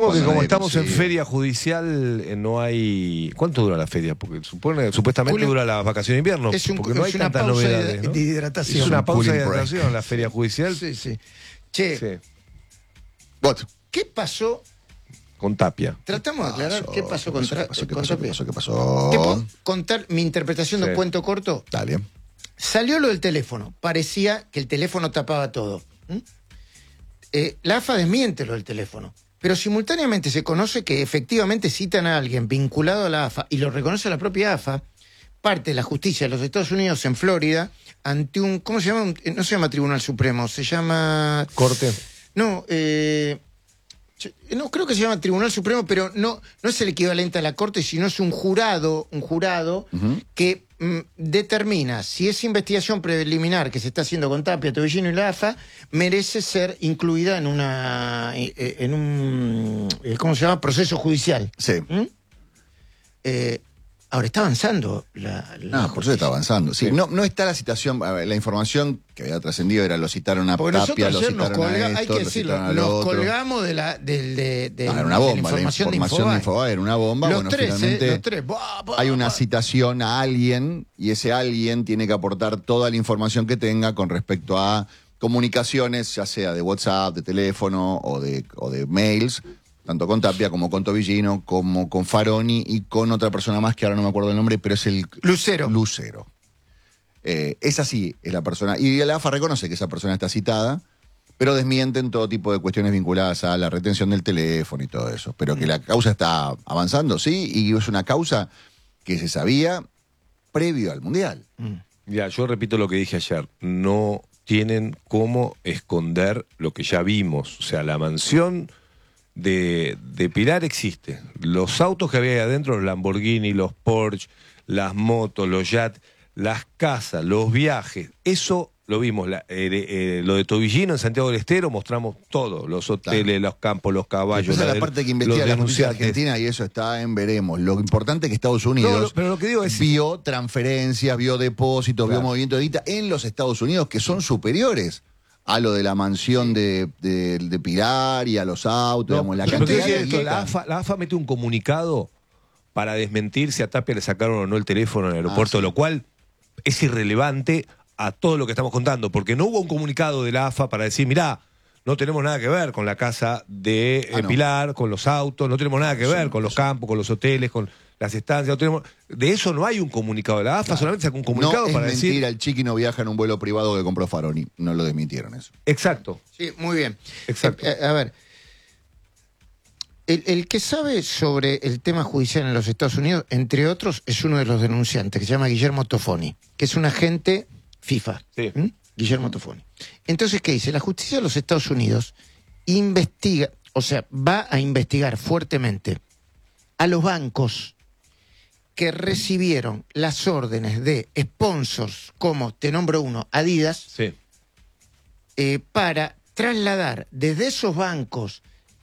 Supongo que como nadie estamos en consigue. feria judicial, no hay... ¿Cuánto dura la feria? Porque supuestamente Julio, dura la vacación de invierno, porque no hay una tantas pausa novedades, ¿no? de hidratación. Es una pausa de cooling break. hidratación la feria judicial. Sí, sí. Che, Sí, Voto. ¿qué pasó? con Tapia. Tratamos de aclarar qué pasó con Tapia. ¿Qué pasó? ¿Te puedo contar mi interpretación de Sí. un cuento corto? Dale. Salió lo del teléfono. Parecía que el teléfono tapaba todo. La AFA desmiente lo del teléfono. Pero simultáneamente se conoce que efectivamente citan a alguien vinculado a la AFA y lo reconoce la propia AFA, parte de la justicia de los Estados Unidos en Florida, ante un... ¿Cómo se llama? No se llama Tribunal Supremo, se llama... Corte. No, no creo que se llama Tribunal Supremo, pero no es el equivalente a la Corte, sino es un jurado que determina si esa investigación preliminar que se está haciendo con Tapia, Tobillino y la AFA merece ser incluida en un ¿cómo se llama? Proceso judicial. Sí. Ahora está avanzando Por eso está avanzando. Sí, no está la citación, a ver, la información que había trascendido era lo citaron a Porque Tapia, nosotros lo ayer nos citaron a colgamos, hay esto, que lo decirlo, citaron al nos otro. colgamos de Era una bomba, la información de Infobae era una bomba. Los Bueno, tres, finalmente los tres. hay una citación a alguien y ese alguien tiene que aportar toda la información que tenga con respecto a comunicaciones, ya sea de WhatsApp, de teléfono o de mails, tanto con Tapia como con Tobillino, como con Faroni y con otra persona más que ahora no me acuerdo el nombre, pero es el Lucero. Esa sí es la persona. Y la AFA reconoce que esa persona está citada, pero desmienten todo tipo de cuestiones vinculadas a la retención del teléfono y todo eso. Pero que la causa está avanzando, sí, y es una causa que se sabía previo al Mundial. Ya, yo repito lo que dije ayer. No tienen cómo esconder lo que ya vimos. O sea, la mansión de Pilar existe. Los autos que había ahí adentro, los Lamborghini, los Porsche, las motos, los yachts, las casas, los viajes, eso lo vimos. Lo de Tobillino en Santiago del Estero mostramos todo, los hoteles, Claro. los campos, los caballos. Esa es la parte que investiga los la justicia denunciantes. argentina y eso está en veremos. Lo importante es que Estados Unidos pero lo que digo es... vio transferencias, vio depósitos, Claro. vio movimiento de guita en los Estados Unidos que son superiores a lo de la mansión de Pilar y a los autos, digamos, la Pero cantidad te decía de esto, guita. la AFA mete un comunicado para desmentir si a Tapia le sacaron o no el teléfono en el aeropuerto, sí. lo cual es irrelevante a todo lo que estamos contando, porque no hubo un comunicado de la AFA para decir, mirá, no tenemos nada que ver con la casa de no. Pilar, con los autos, no tenemos nada que Eso ver no, con los eso no. campos, con los hoteles, con las estancias. De eso no hay un comunicado de la AFA, Claro. solamente sacó un comunicado no para es decir... mentira, el Chiqui no viaja en un vuelo privado que compró Faroni. No lo desmintieron eso. Exacto. Sí, muy bien. Exacto. A ver, el que sabe sobre el tema judicial en los Estados Unidos, entre otros, es uno de los denunciantes, que se llama Guillermo Tofoni, que es un agente FIFA. Sí. Guillermo Tofoni. Entonces, ¿qué dice? La justicia de los Estados Unidos investiga, o sea, va a investigar fuertemente a los bancos que recibieron las órdenes de sponsors como, te nombro uno, Adidas, Sí. para trasladar desde esos bancos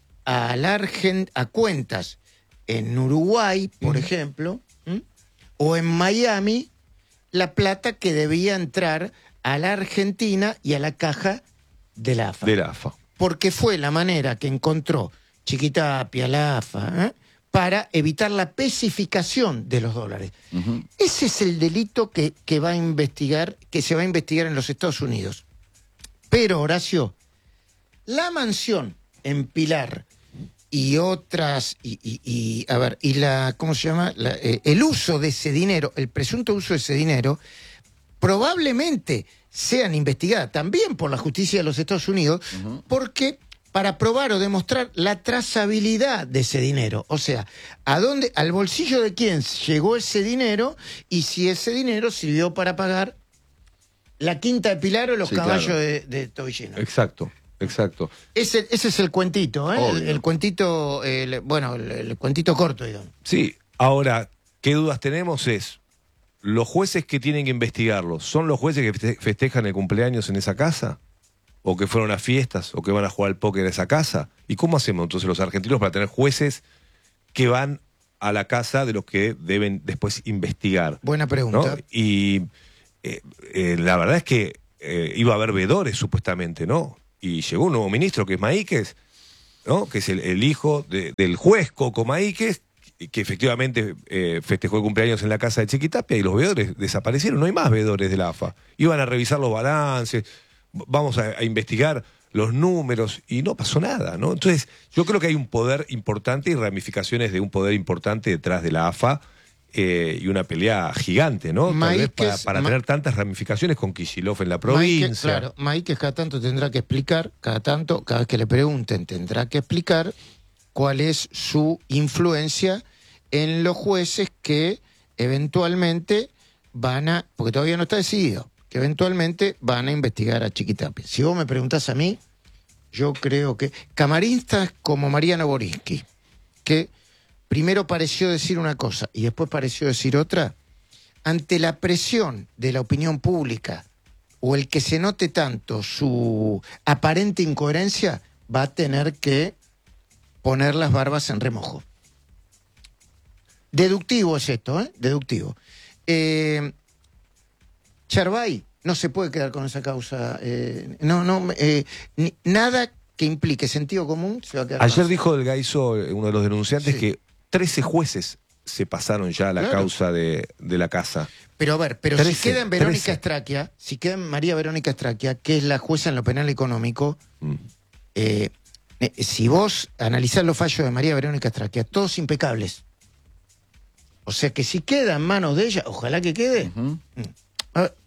a cuentas en Uruguay, por ejemplo, o en Miami, la plata que debía entrar a la Argentina y a la caja de la AFA. De la AFA. Porque fue la manera que encontró Chiquitapia, la AFA, para evitar la especificación de los dólares. Ese es el delito que se va a investigar en los Estados Unidos. Pero, Horacio, la mansión en Pilar y otras, ¿cómo se llama? El uso de ese dinero, el presunto uso de ese dinero, probablemente sean investigadas también por la justicia de los Estados Unidos, porque para probar o demostrar la trazabilidad de ese dinero, o sea, al bolsillo de quién llegó ese dinero y si ese dinero sirvió para pagar la Quinta de Pilar o los caballos claro. de Tobillino. Exacto. Ese es el cuentito, ¿eh? Obvio. El cuentito, el cuentito corto, digamos. Sí, ahora, ¿qué dudas tenemos? ¿Los jueces que tienen que investigarlo son los jueces que festejan el cumpleaños en esa casa? ¿O que fueron a fiestas? ¿O que van a jugar al póker a esa casa? ¿Y cómo hacemos entonces los argentinos para tener jueces que van a la casa de los que deben después investigar? Buena pregunta. ¿No? Y la verdad es que iba a haber veedores supuestamente, ¿no? Y llegó un nuevo ministro que es Maíquez ¿no? Que es el hijo del juez Coco Maíquez, que efectivamente festejó el cumpleaños en la casa de Chiquitapia, y los veedores desaparecieron. No hay más veedores de la AFA. Iban a revisar los balances, vamos a investigar los números, y no pasó nada, ¿no? Entonces, yo creo que hay un poder importante y ramificaciones de un poder importante detrás de la AFA, y una pelea gigante, ¿no? Tal vez para tener tantas ramificaciones con Kicillof en la provincia. Claro, Maíquez cada tanto tendrá que explicar, cada vez que le pregunten, tendrá que explicar cuál es su influencia en los jueces que eventualmente porque todavía no está decidido, que eventualmente van a investigar a Chiquitapia. Si vos me preguntás a mí, yo creo que camaristas como Mariano Borinsky, que primero pareció decir una cosa y después pareció decir otra, ante la presión de la opinión pública o el que se note tanto su aparente incoherencia, va a tener que poner las barbas en remojo. Deductivo es esto, ¿eh? Deductivo. Charvay no se puede quedar con esa causa. Nada que implique sentido común se va a quedar. Ayer dijo Del Gaiso, uno de los denunciantes, sí, que 13 jueces se pasaron ya a la causa de la casa. Pero a ver, 13, si queda en Verónica Estraquia, si queda en María Verónica Estraquia, que es la jueza en lo penal económico, si vos analizás los fallos de María Verónica Estraquia, todos impecables. O sea que si queda en manos de ella, ojalá que quede. A ver,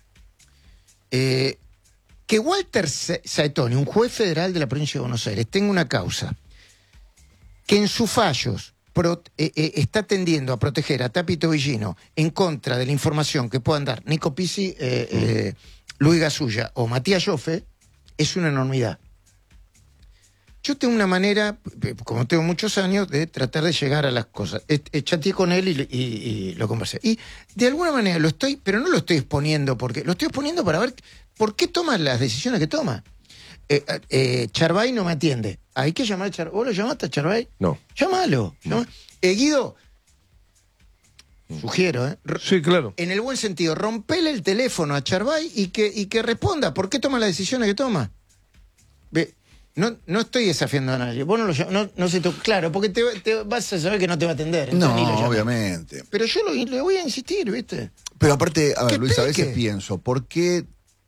que Walter Saetoni, un juez federal de la provincia de Buenos Aires, tenga una causa que en sus fallos está tendiendo a proteger a Tapito Villino en contra de la información que puedan dar Nico Pizzi, Luis Gasulla o Matías Joffe, es una enormidad. Yo tengo una manera, como tengo muchos años, de tratar de llegar a las cosas. Chateé con él y lo conversé. Y de alguna manera pero no lo estoy exponiendo, porque lo estoy exponiendo para ver por qué toma las decisiones que toma. Charvay no me atiende. Hay que llamar a Charvay. ¿Vos lo llamaste a Charvay? No. Llámalo. No. Guido, sugiero, Sí, claro. en el buen sentido, rompele el teléfono a Charvay y que responda. ¿Por qué toma las decisiones que toma? No estoy desafiando a nadie. Vos no lo llamas, no se claro, porque te vas a saber que no te va a atender. No, obviamente. Pero yo le voy a insistir, ¿viste? Pero aparte, a ver, Luis, a veces explique. pienso, ¿por qué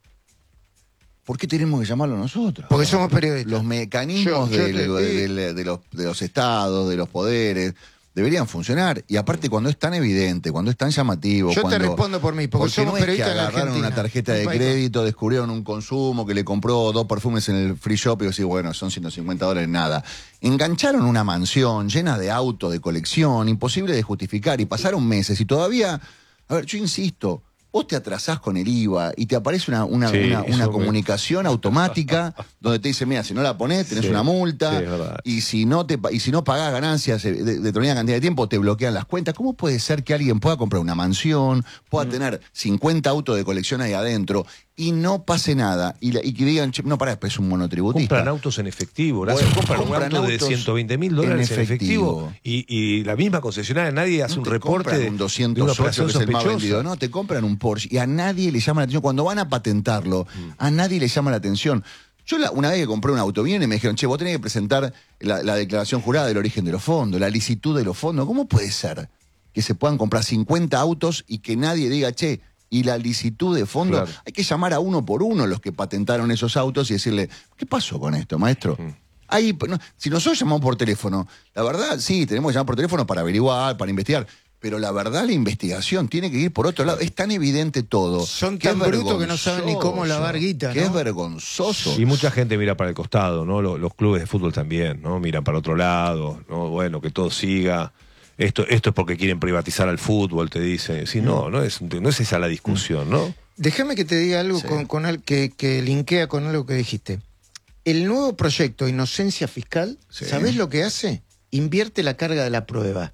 tenemos que llamarlo nosotros? Porque somos periodistas. Los mecanismos de los estados, de los poderes, deberían funcionar. Y aparte, cuando es tan evidente, cuando es tan llamativo. Yo te respondo por mí, porque somos no es que periodistas en la agarraron Argentina. una tarjeta de crédito, descubrieron un consumo, que le compró 2 perfumes en el free shop y decís, bueno, son $150, nada. Engancharon una mansión llena de autos de colección, imposible de justificar, y pasaron meses y todavía. A ver, yo insisto. Vos te atrasás con el IVA y te aparece una comunicación automática donde te dice, mira, si no la ponés, tenés una multa, y si no pagás ganancias de determinada cantidad de tiempo, te bloquean las cuentas. ¿Cómo puede ser que alguien pueda comprar una mansión, pueda tener 50 autos de colección ahí adentro y no pase nada? Y que digan, no, pará, es un monotributista. Compran autos en efectivo, Horacio, compran un auto de $120.000 en efectivo. Y la misma concesionaria, nadie hace un reporte de un una 208, operación que es el más sospechosa. vendido, no, te compran un Porsche y a nadie le llama la atención. Cuando van a patentarlo, a nadie le llama la atención. Yo una vez que compré un auto bien y me dijeron, che, vos tenés que presentar la declaración jurada del origen de los fondos, la licitud de los fondos. ¿Cómo puede ser que se puedan comprar 50 autos y que nadie diga, che, y la licitud de fondos? Claro. Hay que llamar a uno por uno los que patentaron esos autos y decirle, ¿qué pasó con esto, maestro? Ahí, si nosotros llamamos por teléfono, la verdad, sí, tenemos que llamar por teléfono para averiguar, para investigar. Pero la verdad, la investigación tiene que ir por otro lado. Es tan evidente todo. Son tan brutos que no saben ni cómo lavar guita, ¿no? Que es vergonzoso. Y mucha gente mira para el costado, ¿no? Los clubes de fútbol también, ¿no? Miran para otro lado, ¿no? Bueno, que todo siga. Esto es porque quieren privatizar al fútbol, te dicen. Sí, no es esa la discusión, ¿no? Déjame que te diga algo Sí. que linkea con algo que dijiste. El nuevo proyecto Inocencia Fiscal, Sí. ¿sabés lo que hace? Invierte la carga de la prueba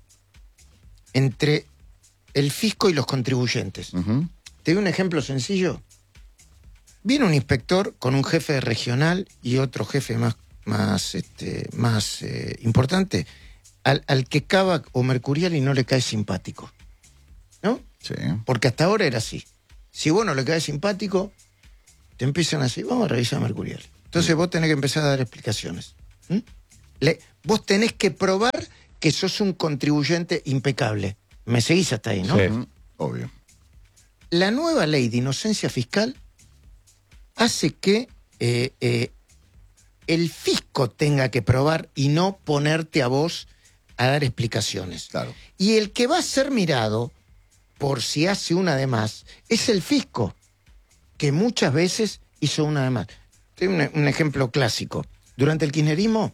entre el fisco y los contribuyentes. Te doy un ejemplo sencillo. Viene un inspector con un jefe regional y otro jefe más importante, al que Cava o Mercurial y no le cae simpático, ¿no? Sí. Porque hasta ahora era así. Si vos no le caes simpático, te empiezan así, vamos a revisar a Mercurial. Entonces vos tenés que empezar a dar explicaciones. Vos tenés que probar que sos un contribuyente impecable. ¿Me seguís hasta ahí, no? Sí. Obvio. La nueva ley de inocencia fiscal hace que el fisco tenga que probar y no ponerte a vos a dar explicaciones. Claro. Y el que va a ser mirado por si hace una de más es el fisco, que muchas veces hizo una de más. Tengo un ejemplo clásico. Durante el kirchnerismo,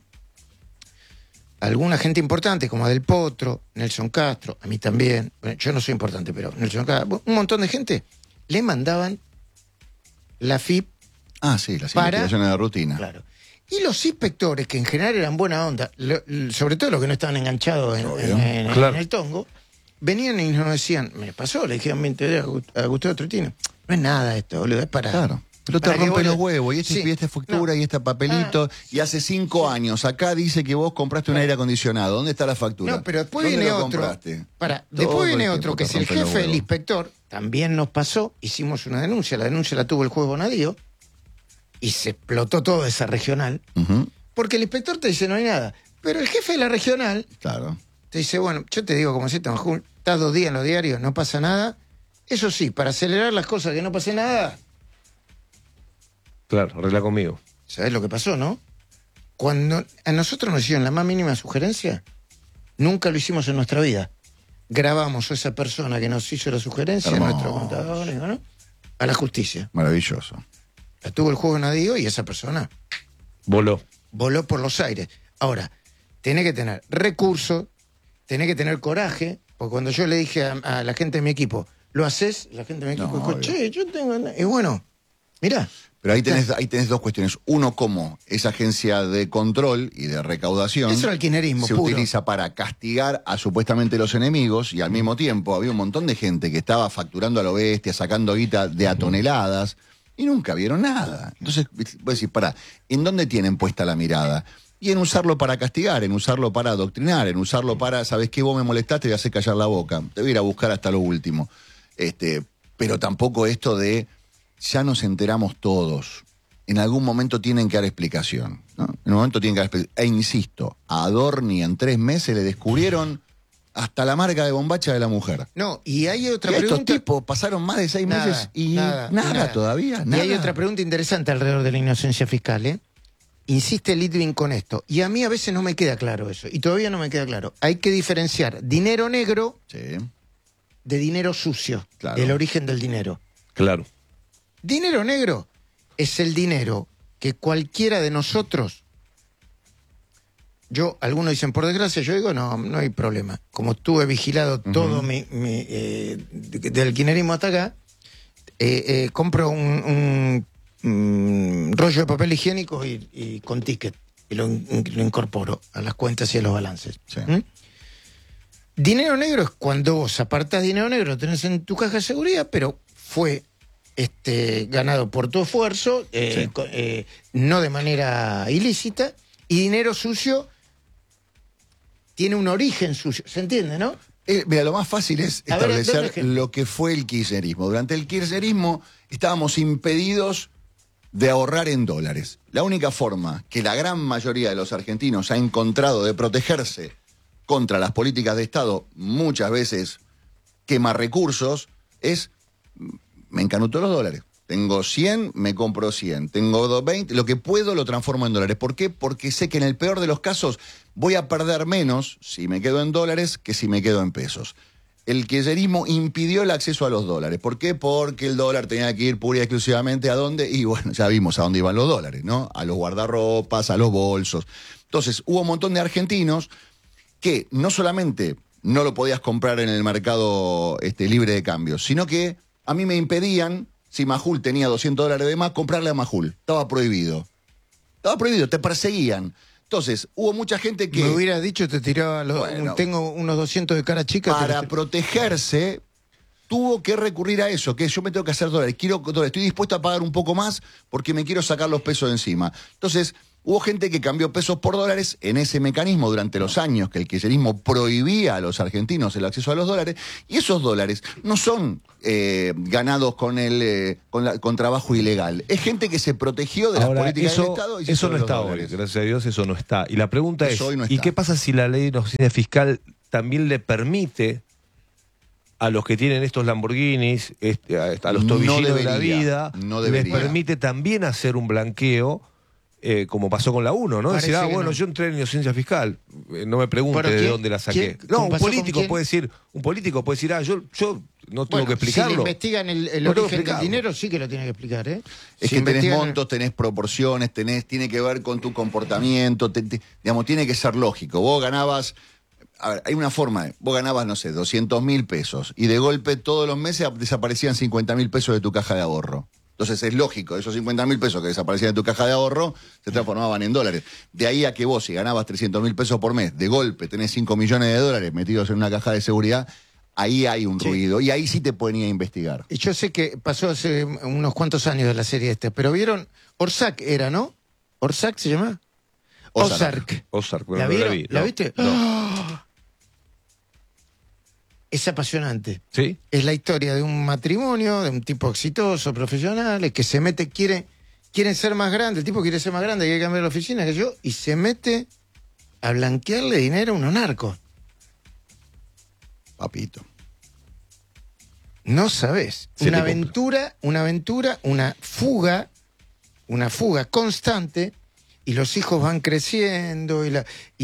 alguna gente importante como Del Potro, Nelson Castro, a mí también, bueno, yo no soy importante, pero Nelson Castro, un montón de gente, le mandaban la FIP. Ah, sí, las Para- investigaciones de rutina. Claro. Y los inspectores, que en general eran buena onda, sobre todo los que no estaban enganchados Obvio. Claro. en el tongo, venían y nos decían, me pasó, le dijeron 20 días a Gustavo Trotino, no es nada esto, boludo, es para... Claro. Pero te para que rompe vos los le- huevos, y Sí. esta factura, No. y este papelito, y hace 5 años, acá dice que vos compraste un aire acondicionado. ¿Dónde está la factura? No, pero después ¿Dónde viene lo otro. compraste? Para, Todo después el viene tiempo otro, que te es el rompen los jefe del huevos. inspector, también nos pasó, hicimos una denuncia la tuvo el juez Bonadío, y se explotó toda esa regional, Ujú, porque el inspector te dice no hay nada, pero el jefe de la regional claro. te dice, bueno, yo te digo como si estás 2 días en los diarios, no pasa nada. Eso sí, para acelerar las cosas que no pase nada, Claro, arregla conmigo. ¿sabés lo que pasó, no? Cuando a nosotros nos hicieron la más mínima sugerencia, nunca lo hicimos en nuestra vida. Grabamos a esa persona que nos hizo la sugerencia, Hermoso. nuestro contador, ¿no? A la justicia. Maravilloso. La tuvo el juego Nadío y esa persona Voló. voló por los aires. Ahora, tenés que tener recursos, tenés que tener coraje, porque cuando yo le dije a la gente de mi equipo, ¿lo haces? La gente de mi equipo No, dijo, obvio. che, yo tengo... Y bueno, mirá. Pero ahí tenés dos cuestiones. Uno, cómo esa agencia de control y de recaudación Eso era el kirchnerismo se puro. utiliza para castigar a supuestamente los enemigos, y al mismo tiempo había un montón de gente que estaba facturando a lo bestia, sacando guita de a toneladas, y nunca vieron nada. Entonces, vos decís, pará, ¿en dónde tienen puesta la mirada? Y en usarlo para castigar, en usarlo para adoctrinar, en usarlo para, ¿sabés qué? Vos me molestaste, te voy a hacer callar la boca. Te voy a ir a buscar hasta lo último. Pero tampoco esto de ya nos enteramos todos. En algún momento tienen que dar explicación, ¿no? En un momento tienen que dar explicación. E insisto, a Adorni en 3 meses le descubrieron hasta la marca de bombacha de la mujer. No, y hay otra Y estos pregunta... tipos pasaron más de 6 Nada, meses y nada, nada nada. todavía. Y Nada. hay otra pregunta interesante alrededor de la inocencia fiscal, ¿eh? Insiste Litvin con esto. Y a mí a veces no me queda claro eso. Y todavía no me queda claro. Hay que diferenciar dinero negro Sí, de dinero sucio. Claro. El origen del dinero. Claro. Dinero negro es el dinero que cualquiera de nosotros... Algunos dicen, por desgracia, yo digo, no hay problema. Como estuve vigilado todo del kirchnerismo hasta acá, compro un rollo de papel higiénico y con ticket y lo incorporo a las cuentas y a los balances. Sí. ¿Mm? Dinero negro es cuando vos apartás dinero negro, lo tenés en tu caja de seguridad, pero fue ganado por tu esfuerzo, Sí. no de manera ilícita, y dinero sucio tiene un origen sucio, ¿se entiende, no? Mira, lo más fácil es A ver, establecer dame ejemplo. lo que fue el kirchnerismo. Durante el kirchnerismo estábamos impedidos de ahorrar en dólares. La única forma que la gran mayoría de los argentinos ha encontrado de protegerse contra las políticas de Estado, muchas veces quema recursos, es me encanuto los dólares. Tengo 100, me compro 100. Tengo 20, lo que puedo lo transformo en dólares. ¿Por qué? Porque sé que en el peor de los casos voy a perder menos si me quedo en dólares que si me quedo en pesos. El kirchnerismo impidió el acceso a los dólares. ¿Por qué? Porque el dólar tenía que ir pura y exclusivamente a dónde, y bueno, ya vimos a dónde iban los dólares, ¿no? A los guardarropas, a los bolsos. Entonces, hubo un montón de argentinos que no solamente no lo podías comprar en el mercado libre de cambios, sino que a mí me impedían, si Majul tenía $200 de más, comprarle a Majul. Estaba prohibido. Estaba prohibido, te perseguían. Entonces, hubo mucha gente que... Me hubiera dicho, te tiraba Bueno. tengo unos 200 de cara chica. para te- protegerse, tuvo que recurrir a eso, que yo me tengo que hacer dólares, quiero dólares, estoy dispuesto a pagar un poco más porque me quiero sacar los pesos de encima. Entonces, Hubo gente que cambió pesos por dólares en ese mecanismo durante los años que el kirchnerismo prohibía a los argentinos el acceso a los dólares, y esos dólares no son ganados con trabajo ilegal. Es gente que se protegió de las políticas del Estado. Y eso no está hoy, gracias a Dios, eso no está. Y la pregunta es, ¿y qué pasa si la ley de inocencia fiscal también le permite a los que tienen estos Lamborghinis, a los tobilleros de la vida, les permite también hacer un blanqueo? Como pasó con la 1, ¿no? Decir, bueno, yo entré en inocencia fiscal, no me pregunte de dónde la saqué. No, un político puede decir, yo no tengo que explicarlo. Si le investigan el origen del dinero, sí que lo tiene que explicar, ¿eh? Es que tenés montos, tenés proporciones, tiene que ver con tu comportamiento, digamos, tiene que ser lógico. Vos ganabas, a ver, hay una forma, vos ganabas, no sé, 200.000 pesos, y de golpe todos los meses desaparecían 50.000 pesos de tu caja de ahorro. Entonces es lógico, esos 50.000 pesos que desaparecían de tu caja de ahorro se transformaban en dólares. De ahí a que vos, si ganabas 300.000 pesos por mes, de golpe tenés 5 millones de dólares metidos en una caja de seguridad, ahí hay un ruido. Y ahí sí te pueden ir a investigar. Y yo sé que pasó hace unos cuantos años de la serie esta, pero vieron, Orzac era, ¿no? ¿Orzac se llama? Ozark. Bueno, ¿La vieron? vi, ¿La no. viste? No. ¡Oh! Es apasionante. ¿Sí? Es la historia de un matrimonio, de un tipo exitoso, profesional, que se mete, quiere ser más grande, el tipo quiere ser más grande, quiere cambiar la oficina, y se mete a blanquearle dinero a unos narcos. Papito. No sabés. Una aventura, una fuga constante, y los hijos van creciendo, y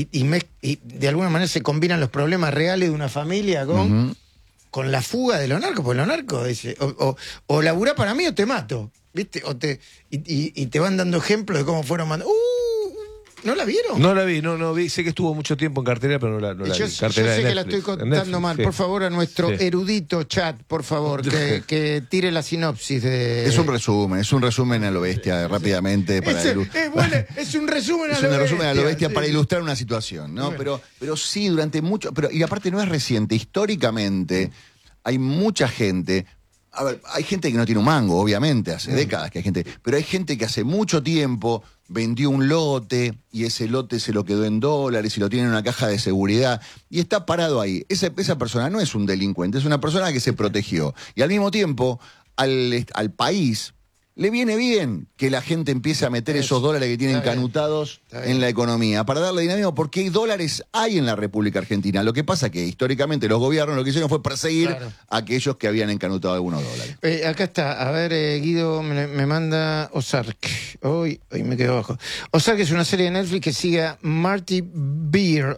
de alguna manera se combinan los problemas reales de una familia con la fuga de los narcos, porque los narcos dice, o laburá para mí o te mato, ¿viste? Y te van dando ejemplos de cómo fueron mandando. ¿No la vieron? No la vi, no vi. Sé que estuvo mucho tiempo en cartelera, pero no la vi. Yo sé que la estoy contando mal. Sí. Por favor, a nuestro erudito chat, por favor, que tire la sinopsis de... Es un resumen a lo bestia, rápidamente. Es un resumen a lo bestia para ilustrar una situación, ¿no? Bueno. Pero sí, durante mucho... y aparte no es reciente, históricamente hay mucha gente... A ver, hay gente que no tiene un mango, obviamente, hace décadas que hay gente, pero hay gente que hace mucho tiempo vendió un lote y ese lote se lo quedó en dólares y lo tiene en una caja de seguridad y está parado ahí. Esa persona no es un delincuente, es una persona que se protegió. Y al mismo tiempo, al país le viene bien que la gente empiece a meter esos dólares que tienen canutados en la economía para darle dinamismo, porque hay dólares en la República Argentina. Lo que pasa es que históricamente los gobiernos lo que hicieron fue perseguir a aquellos que habían encanutado algunos dólares. Acá está, a ver, Guido me manda Ozark. Hoy me quedo abajo. Ozark es una serie de Netflix que sigue a Marty Beard,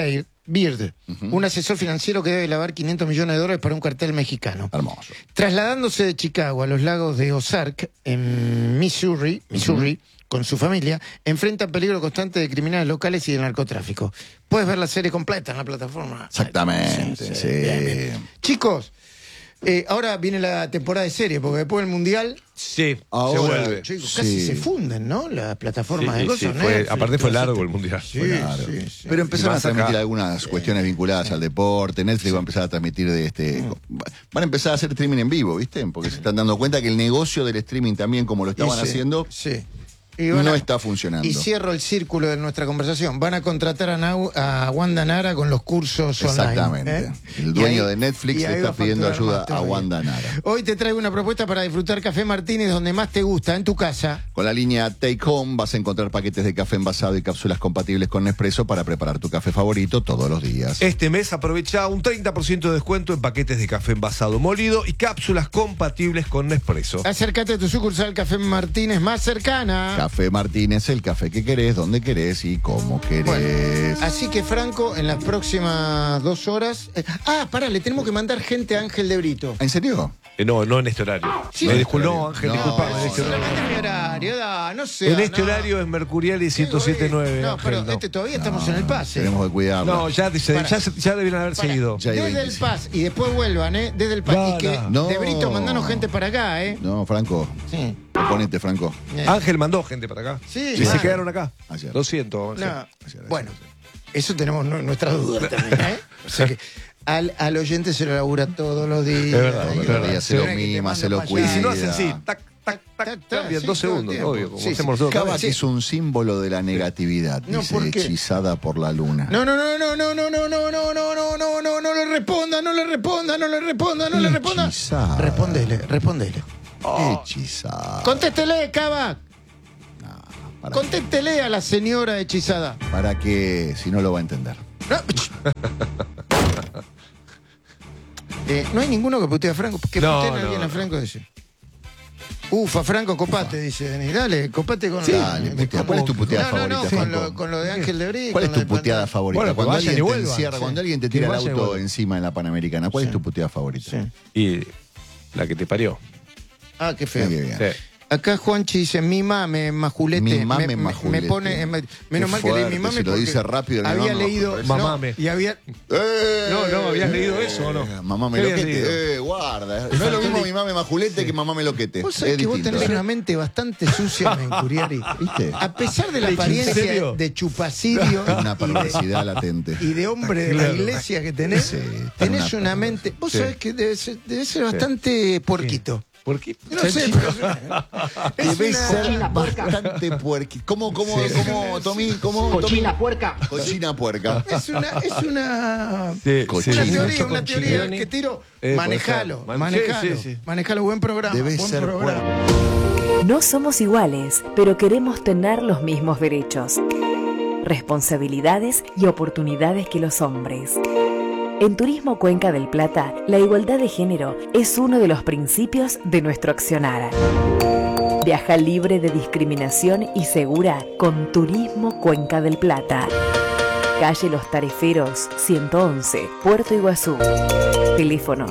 un asesor financiero que debe lavar $500 millones para un cartel mexicano. Hermoso. Trasladándose de Chicago a los lagos de Ozark, en Missouri, con su familia, enfrentan peligro constante de criminales locales y de narcotráfico. Puedes ver la serie completa en la plataforma. Exactamente, sí. Bien. Chicos, ahora viene la temporada de serie, porque después del Mundial... Sí, ahora, se vuelve. Chicos, casi se funden, ¿no? Las plataformas de cosas. Aparte fue largo el Mundial. Sí. Pero empezaron a transmitir algunas cuestiones vinculadas al deporte. Netflix va a empezar a transmitir van a empezar a hacer streaming en vivo, ¿viste? Porque se están dando cuenta que el negocio del streaming también, como lo estaban haciendo... no está funcionando. Y cierro el círculo de nuestra conversación. Van a contratar a Wanda Nara con los cursos Exactamente. online. El dueño de Netflix le está pidiendo ayuda a Wanda Nara. Hoy te traigo una propuesta para disfrutar Café Martínez donde más te gusta, en tu casa. Con la línea Take Home vas a encontrar paquetes de café envasado y cápsulas compatibles con Nespresso para preparar tu café favorito todos los días. Este mes aprovecha un 30% de descuento en paquetes de café envasado molido y cápsulas compatibles con Nespresso. Acércate a tu sucursal Café Martínez más cercana. Café Martínez, el café que querés, donde querés y cómo querés. Bueno, así que, Franco, en las próximas 2 horas... le tenemos que mandar gente a Ángel de Brito. ¿En serio? No en este horario. Sí, No, Ángel, disculpame. En este horario, no sé. En este horario es Mercurial y 107.9. No, pero todavía estamos en el pase. Tenemos que cuidarlo. No, ya debieron haber seguido. Desde el PAS y después vuelvan, Desde el PAS. De Brito, mandanos gente para acá, No, Franco. Sí. Ponete, Franco. Ángel mandó gente para acá. Sí. Y se quedaron acá. Ayer. Lo siento, Ángel. Bueno, eso tenemos nuestras dudas también, O sea que al oyente se lo labura todos los días. Es verdad. Se lo mima, se lo cuida. Y si no hacen tac, tac, Cambian 2 segundos, obvio, como Sí, sí. hacemos nosotros. Kavak es un símbolo de la negatividad, No, dice, ¿por qué? hechizada por la luna. No le responda, no le responda. Hechizada. Respondele. Hechizada. Contéstele, Kavak. ¿Para Contéstele a la señora hechizada. ¿Para qué? Si no lo va a entender. No hay ninguno que putee a Franco. Que No, puteen a no, alguien a no. Franco, dice. Ufa, Franco, copate, dice Denis. Dale, copate con Dale, putea. ¿Cuál es tu puteada favorita, Franco? con lo de Ángel de Brito. ¿Cuál es tu puteada favorita? Bueno, que cuando vayan alguien y te vuelvan. encierra, Sí. cuando alguien te Que tira el vayan y auto vuelvan. encima en la Panamericana, ¿cuál es tu puteada favorita? Sí. Y la que te parió. Ah, qué feo. Qué bien. Sí. Acá Juanchi dice, mi mame, majulete. Mi mame, me majulete. pone, menos Qué mal que leí mi fuerte, mame si lo porque dice rápido, el había mame, leído... me Mamame. Y había... No, ¿habías leído eso o no? Mamá me ¿Qué habías loquete. leído? Guarda. No es lo mismo mi mame majulete que mamá me loquete. Vos sabés Es que vos distinto, tenés ¿eh? una mente bastante sucia, Mencuriari. ¿Viste? A pesar de la ¿En apariencia serio? de chupacidio Una perversidad latente. y de hombre de la Claro. iglesia que tenés, Sí, tenés una una mente... Vos Sí. sabés que debe ser bastante puerquito. ¿Por qué? No sé, pero Debe una- ser bastante puerqui. ¿Cómo, Tommy? ¿Cómo, Cochina Tommy? puerca. Cochina puerca. Es una Sí, Cochino. teoría, mucho una teoría Cochinioni. que tiro. Puede Manejalo, ser. manejalo. Sí, sí. Manejalo, buen programa. Debe buen ser programa. No somos iguales, pero queremos tener los mismos derechos, responsabilidades y oportunidades que los hombres. En Turismo Cuenca del Plata, la igualdad de género es uno de los principios de nuestro accionar. Viaja libre de discriminación y segura con Turismo Cuenca del Plata. Calle Los Tareferos, 111, Puerto Iguazú. Teléfono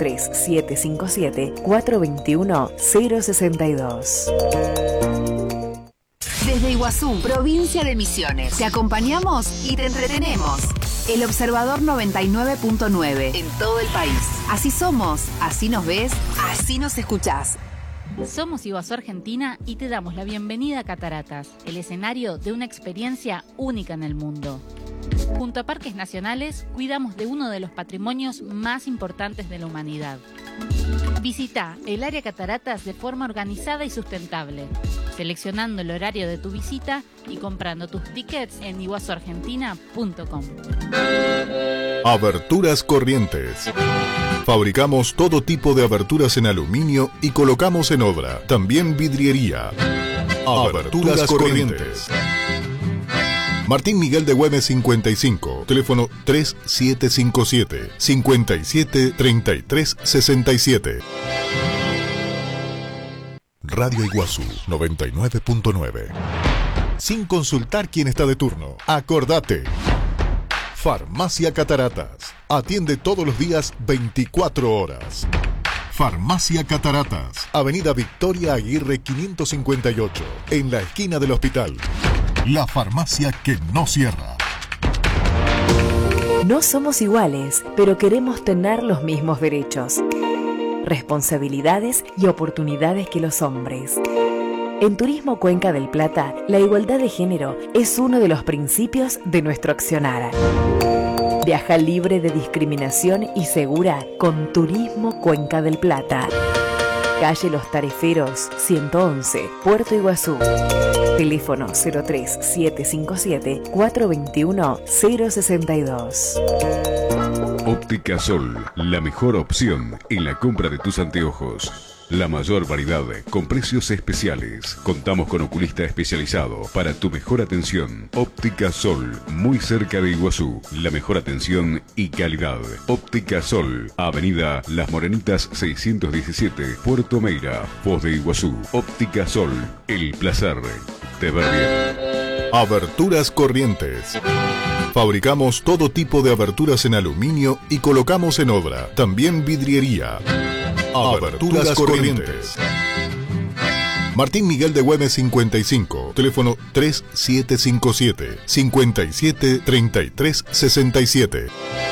03-757-421-062. Desde Iguazú, provincia de Misiones, te acompañamos y te entretenemos. El Observador 99.9 en todo el país. Así somos, así nos ves, así nos escuchás. Somos Iguazú Argentina y te damos la bienvenida a Cataratas, el escenario de una experiencia única en el mundo. Junto a Parques Nacionales, cuidamos de uno de los patrimonios más importantes de la humanidad. Visita el área Cataratas de forma organizada y sustentable, seleccionando el horario de tu visita y comprando tus tickets en iguazuargentina.com. Aberturas Corrientes. Fabricamos todo tipo de aberturas en aluminio y colocamos en obra. También vidriería. Aberturas Corrientes. Martín Miguel de Güemes 55, teléfono 3757-573367. Radio Iguazú 99.9. Sin consultar quién está de turno. Acordate. Farmacia Cataratas. Atiende todos los días 24 horas. Farmacia Cataratas. Avenida Victoria Aguirre 558. En la esquina del hospital. La farmacia que no cierra. No somos iguales, pero queremos tener los mismos derechos, responsabilidades y oportunidades que los hombres. En Turismo Cuenca del Plata, la igualdad de género es uno de los principios de nuestro accionar. Viaja libre de discriminación y segura con Turismo Cuenca del Plata. Calle Los Tareferos, 111, Puerto Iguazú. Teléfono 03-757-421-062. Óptica Sol, la mejor opción en la compra de tus anteojos. La mayor variedad con precios especiales. Contamos con oculista especializado para tu mejor atención. Óptica Sol, muy cerca de Iguazú. La mejor atención y calidad. Óptica Sol, Avenida Las Morenitas 617, Puerto Meira, Foz de Iguazú. Óptica Sol, el placer de ver bien. Aberturas Corrientes. Fabricamos todo tipo de aberturas en aluminio y colocamos en obra. También vidriería. Aberturas Corrientes. Martín Miguel de Güemes 55, teléfono 3757-573367.